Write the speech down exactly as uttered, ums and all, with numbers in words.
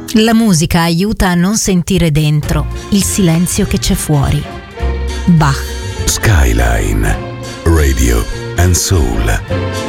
La musica aiuta a non sentire dentro il silenzio che c'è fuori. Bach. Skyline Radio and Soul.